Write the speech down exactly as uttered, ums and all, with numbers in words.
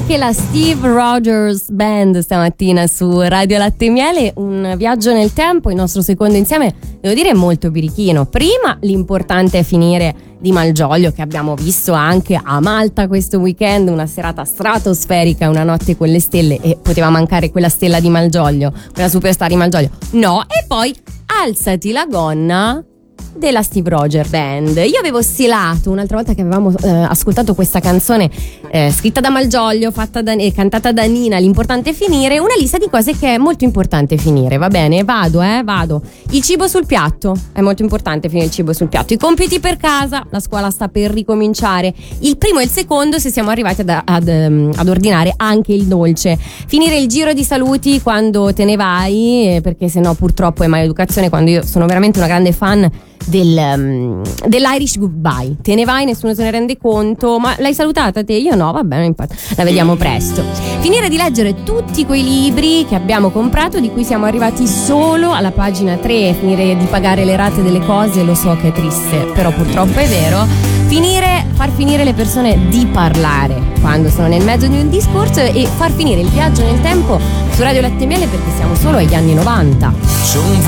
anche la Steve Rogers Band stamattina su Radio Latte e Miele. Un viaggio nel tempo, il nostro secondo insieme, devo dire molto birichino. Prima l'importante è finire di Malgioglio, che abbiamo visto anche a Malta questo weekend, una serata stratosferica, una notte con le stelle, e poteva mancare quella stella di Malgioglio, quella superstar di Malgioglio. No, e poi Alzati la gonna della Steve Rogers Band. Io avevo stilato un'altra volta che avevamo eh, ascoltato questa canzone eh, scritta da Malgioglio, fatta da, eh, cantata da Nina, l'importante è finire, una lista di cose che è molto importante finire. Va bene, vado, eh, vado. Il cibo sul piatto, è molto importante finire il cibo sul piatto. I compiti per casa, la scuola sta per ricominciare. Il primo e il secondo, se siamo arrivati ad, ad, ad ordinare anche il dolce. Finire il giro di saluti quando te ne vai, eh, perché sennò purtroppo è maleducazione, quando io sono veramente una grande fan Del, um, dell'Irish Goodbye. Te ne vai, nessuno se ne rende conto. Ma l'hai salutata te? Io no, vabbè, infatti, la vediamo presto. Finire di leggere tutti quei libri che abbiamo comprato, di cui siamo arrivati solo alla pagina tre. Finire di pagare le rate delle cose, lo so che è triste, però purtroppo è vero. Finire, far finire le persone di parlare quando sono nel mezzo di un discorso, e far finire il viaggio nel tempo su Radio Latte e Miele, perché siamo solo agli anni novanta.